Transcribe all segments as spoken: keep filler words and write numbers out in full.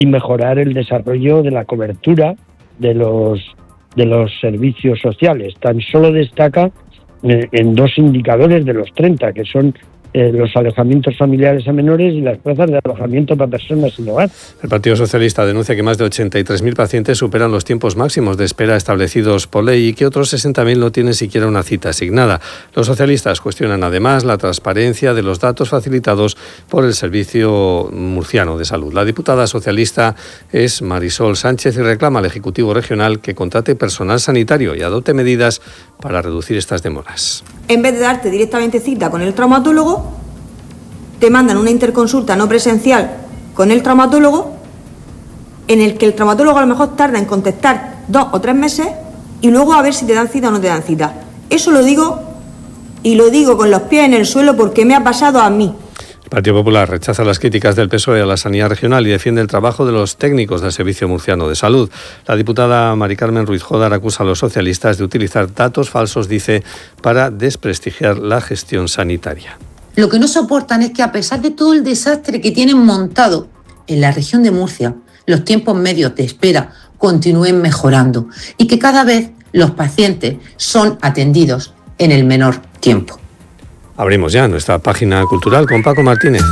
y mejorar el desarrollo de la cobertura de los, de los servicios sociales. Tan solo destaca eh, en dos indicadores de los treinta, que son Eh, los alojamientos familiares a menores y las plazas de alojamiento para personas sin hogar. El Partido Socialista denuncia que más de ochenta y tres mil pacientes superan los tiempos máximos de espera establecidos por ley y que otros sesenta mil no tienen siquiera una cita asignada. Los socialistas cuestionan además la transparencia de los datos facilitados por el Servicio Murciano de Salud. La diputada socialista es Marisol Sánchez y reclama al Ejecutivo Regional que contrate personal sanitario y adopte medidas para reducir estas demoras. En vez de darte directamente cita con el traumatólogo, te mandan una interconsulta no presencial con el traumatólogo, en el que el traumatólogo a lo mejor tarda en contestar dos o tres meses y luego a ver si te dan cita o no te dan cita. Eso lo digo y lo digo con los pies en el suelo porque me ha pasado a mí. El Partido Popular rechaza las críticas del P S O E a la sanidad regional y defiende el trabajo de los técnicos del Servicio Murciano de Salud. La diputada Mari Carmen Ruiz Jodar acusa a los socialistas de utilizar datos falsos, dice, para desprestigiar la gestión sanitaria. Lo que no soportan es que a pesar de todo el desastre que tienen montado en la región de Murcia, los tiempos medios de espera continúen mejorando y que cada vez los pacientes son atendidos en el menor tiempo. Abrimos ya nuestra página cultural con Paco Martínez.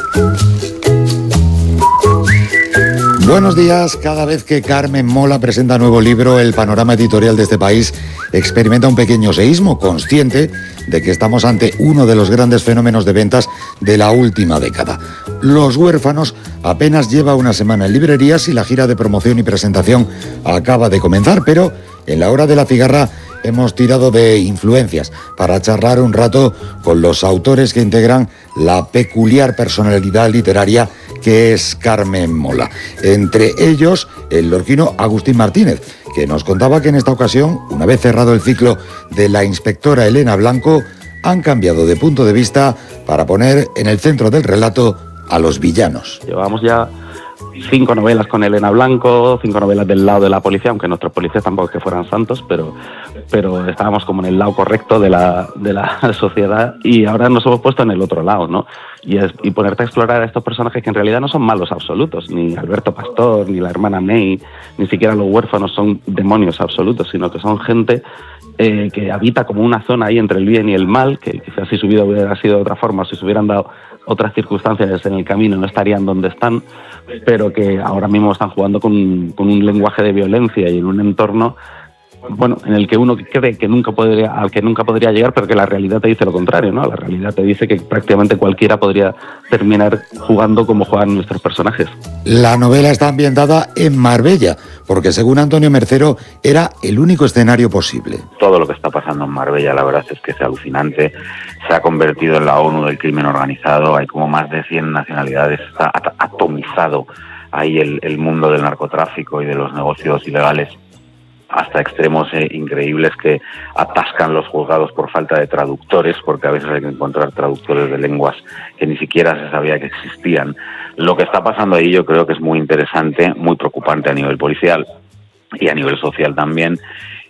Buenos días. Cada vez que Carmen Mola presenta nuevo libro, el panorama editorial de este país experimenta un pequeño seísmo, consciente de que estamos ante uno de los grandes fenómenos de ventas de la última década. Los Huérfanos apenas lleva una semana en librerías y la gira de promoción y presentación acaba de comenzar, pero en la hora de la cigarra hemos tirado de influencias para charlar un rato con los autores que integran la peculiar personalidad literaria que es Carmen Mola. Entre ellos, el lorquino Agustín Martínez, que nos contaba que en esta ocasión, una vez cerrado el ciclo de la inspectora Elena Blanco, han cambiado de punto de vista para poner en el centro del relato a los villanos. Llevamos ya cinco novelas con Elena Blanco, cinco novelas del lado de la policía, aunque nuestros policías tampoco es que fueran santos, pero, pero estábamos como en el lado correcto de la, de la sociedad y ahora nos hemos puesto en el otro lado, ¿no? Y, es, y ponerte a explorar a estos personajes que en realidad no son malos absolutos, ni Alberto Pastor, ni la hermana May, ni siquiera los huérfanos son demonios absolutos, sino que son gente eh, que habita como una zona ahí entre el bien y el mal, que quizás si su vida hubiera sido de otra forma, si se hubieran dado otras circunstancias en el camino, no estarían donde están, pero que ahora mismo están jugando con, con un lenguaje de violencia y en un entorno, bueno, en el que uno cree que nunca podría, al que nunca podría llegar, pero que la realidad te dice lo contrario, ¿no? La realidad te dice que prácticamente cualquiera podría terminar jugando como juegan nuestros personajes. La novela está ambientada en Marbella, porque según Antonio Mercero era el único escenario posible. Todo lo que está pasando en Marbella, la verdad es que es alucinante. Se ha convertido en la ONU del crimen organizado, hay como más de cien nacionalidades, está atomizado ahí el, el mundo del narcotráfico y de los negocios ilegales hasta extremos eh, increíbles que atascan los juzgados por falta de traductores, porque a veces hay que encontrar traductores de lenguas que ni siquiera se sabía que existían. Lo que está pasando ahí yo creo que es muy interesante, muy preocupante a nivel policial y a nivel social también.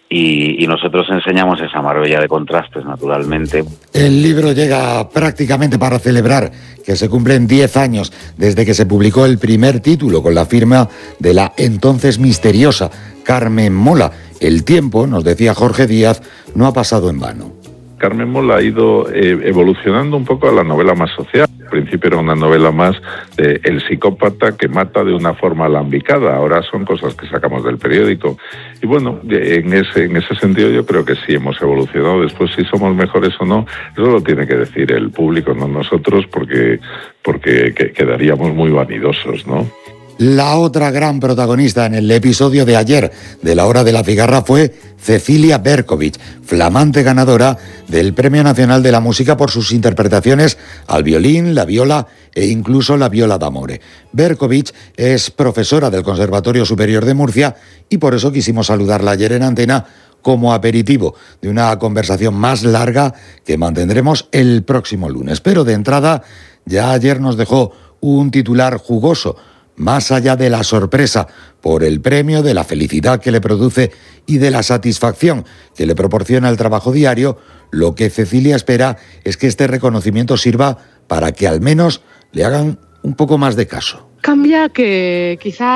Y, y nosotros enseñamos esa Marbella de contrastes, naturalmente. El libro llega prácticamente para celebrar que se cumplen diez años desde que se publicó el primer título con la firma de la entonces misteriosa Carmen Mola. El tiempo, nos decía Jorge Díaz, no ha pasado en vano. Carmen Mola ha ido eh, evolucionando un poco a la novela más social. Al principio era una novela más de el psicópata que mata de una forma alambicada. Ahora son cosas que sacamos del periódico. Y bueno, en ese, en ese sentido yo creo que sí hemos evolucionado. Después si somos mejores o no, eso lo tiene que decir el público, no nosotros, porque, porque que, quedaríamos muy vanidosos, ¿no? La otra gran protagonista en el episodio de ayer de La Hora de la Cigarra fue Cecilia Berkovich, flamante ganadora del Premio Nacional de la Música por sus interpretaciones al violín, la viola e incluso la viola d'amore. Berkovich es profesora del Conservatorio Superior de Murcia y por eso quisimos saludarla ayer en antena como aperitivo de una conversación más larga que mantendremos el próximo lunes. Pero de entrada, ya ayer nos dejó un titular jugoso, más allá de la sorpresa por el premio, de la felicidad que le produce y de la satisfacción que le proporciona el trabajo diario, lo que Cecilia espera es que este reconocimiento sirva para que al menos le hagan un poco más de caso. Cambia que quizá